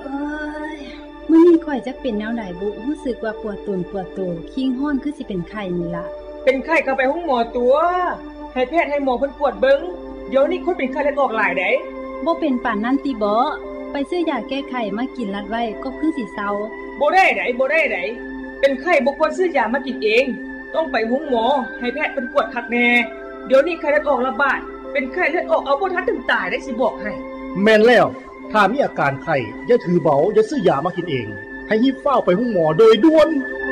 เอ้ยมื้อนี้ข่อยจักเป็นแนวใดบุรู้สึกว่าปวดตนปวดโตคิงฮ้อนคือสิเป็นไข้นี่ล่ะเป็นไข้ก็ไปห้องหมอตัวให้แพทย์ให้หมอเพิ่นตรวจเบิ่งเดี๋ยวนี้คนเป็นไข้เลือดออกหลายเด้บ่เป็นปานนั้นติบ่ไปซื้อยาแก้ไข้มากินลัดไว้ก็คือสิเซาบ่ได้ไดเป็นไข้บ่ควรซื้อยามากินเองต้องไปห้องหมอให้แพทย์เพิ่นตรวจคักแน่เดี๋ยวนี้ไข้เลือดออกระบาดเป็นไข้เลือดออกเอาบ่ทันถึงตายได้สิบอกให้แม่นแล้วถ้ามีอาการไข้อย่าถือเบาอย่าซื้อยามากินเองให้รีบเฝ้าไปห้องหมอโดยด่วน